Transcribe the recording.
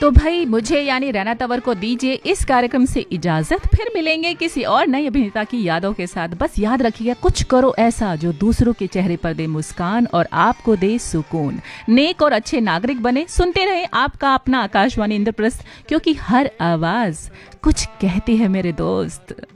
तो भाई मुझे यानी रैना तंवर को दीजिए इस कार्यक्रम से इजाजत। फिर मिलेंगे किसी और नई अभिनेता की यादों के साथ। बस याद रखिएगा, कुछ करो ऐसा जो दूसरों के चेहरे पर दे मुस्कान और आपको दे सुकून। नेक और अच्छे नागरिक बने। सुनते रहे आपका अपना आकाशवाणी इंद्रप्रस्थ, क्योंकि हर आवाज कुछ कहती है मेरे दोस्त।